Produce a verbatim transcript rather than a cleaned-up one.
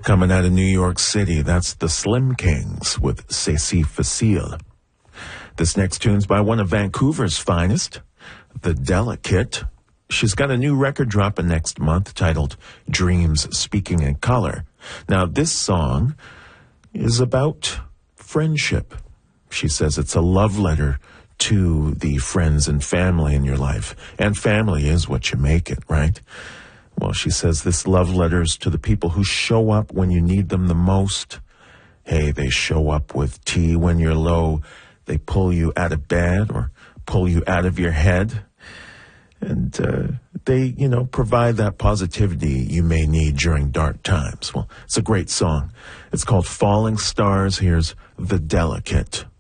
Coming out of New York City, that's the Slim Kings with C'est Facile. This next tune's by one of Vancouver's finest, The Delicate. She's got a new record dropping next month titled Dreams Speaking in Color. Now, this song is about friendship. She says it's a love letter to the friends and family in your life. And family is what you make it, right? Well, she says this love letter's to the people who show up when you need them the most. Hey, they show up with tea when you're low. They pull you out of bed or pull you out of your head. And uh, they, you know, provide that positivity you may need during dark times. Well, it's a great song. It's called Falling Stars. Here's The Delicate.